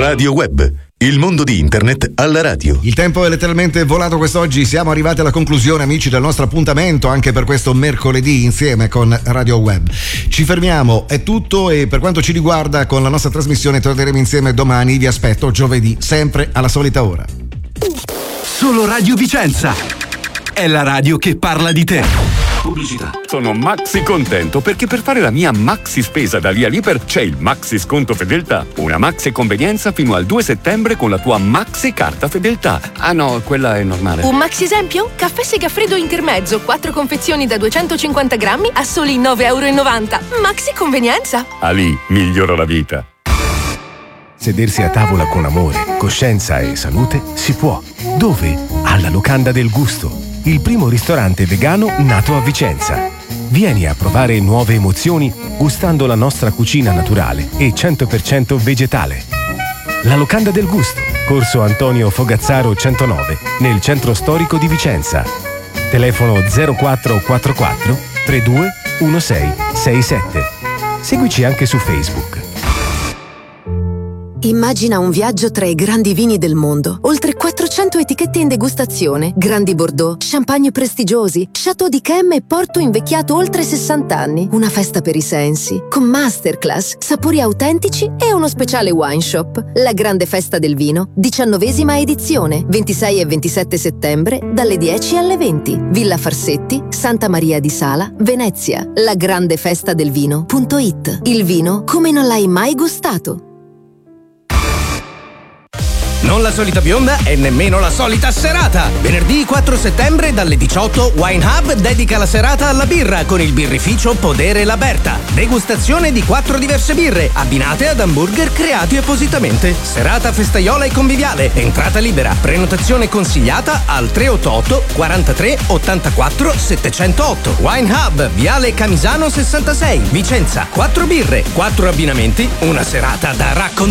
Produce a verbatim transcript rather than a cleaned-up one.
Radio Web, il mondo di internet alla radio. Il tempo è letteralmente volato quest'oggi, siamo arrivati alla conclusione, amici, del nostro appuntamento anche per questo mercoledì insieme con Radio Web. Ci fermiamo, è tutto, e per quanto ci riguarda con la nostra trasmissione torneremo insieme domani. Vi aspetto giovedì, sempre alla solita ora. Solo Radio Vicenza è la radio che parla di te. Pubblicità. Sono maxi contento perché per fare la mia maxi spesa da Via Liper c'è il maxi sconto fedeltà. Una maxi convenienza fino al due settembre con la tua maxi carta fedeltà. Ah no, quella è normale. Un maxi esempio? Caffè Segafredo intermezzo, quattro confezioni da duecentocinquanta grammi a soli nove e novanta euro. Maxi convenienza. Ah lì, migliora la vita. Sedersi a tavola con amore, coscienza e salute si può. Dove? Alla Locanda del Gusto, il primo ristorante vegano nato a Vicenza. Vieni a provare nuove emozioni gustando la nostra cucina naturale e cento per cento vegetale. La Locanda del Gusto, Corso Antonio Fogazzaro centonove, nel centro storico di Vicenza. Telefono zero quattro quattro quattro tre due uno sei sei sette. Seguici anche su Facebook. Immagina un viaggio tra i grandi vini del mondo. Oltre quattrocento etichette in degustazione, grandi Bordeaux, champagne prestigiosi, Chateau d'Yquem e Porto invecchiato oltre sessanta anni. Una festa per i sensi, con masterclass, sapori autentici e uno speciale wine shop. La grande festa del vino, diciannovesima edizione, ventisei e ventisette settembre, dalle dieci alle venti. Villa Farsetti, Santa Maria di Sala, Venezia. La grande festa del vino punto it. Il vino come non l'hai mai gustato. Non la solita bionda e nemmeno la solita serata. Venerdì quattro settembre dalle diciotto Wine Hub dedica la serata alla birra con il birrificio Podere La Berta. Degustazione di quattro diverse birre abbinate ad hamburger creati appositamente. Serata festaiola e conviviale. Entrata libera. Prenotazione consigliata al tre otto otto quarantatré ottantaquattro settecentootto. Wine Hub, Viale Camisano sessantasei, Vicenza. Quattro birre, quattro abbinamenti, una serata da raccontare.